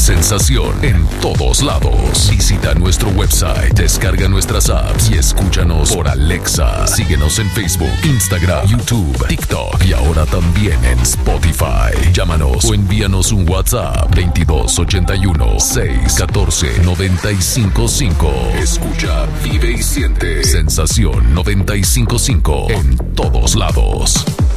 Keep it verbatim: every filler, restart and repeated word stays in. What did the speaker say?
sensación en todos lados. Visita nuestro website, descarga nuestras apps y escúchanos por Alexa. Síguenos en Facebook, Instagram, YouTube, TikTok y ahora también en Spotify. Llámanos o envíanos un WhatsApp veintidós ochenta y uno, seiscientos catorce, noventa y cinco cinco. Escucha, vive y siente. Sensación noventa y cinco punto cinco en todos lados.